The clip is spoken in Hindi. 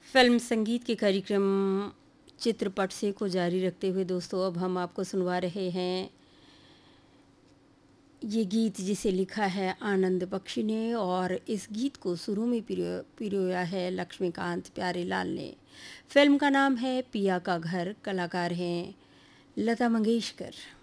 फिल्म संगीत के कार्यक्रम चित्रपट से को जारी रखते हुए दोस्तों अब हम आपको सुनवा रहे हैं ये गीत जिसे लिखा है आनंद बख्शी ने और इस गीत को सुरों में पिरोया है लक्ष्मीकांत प्यारेलाल ने। फिल्म का नाम है पिया का घर, कलाकार हैं लता मंगेशकर।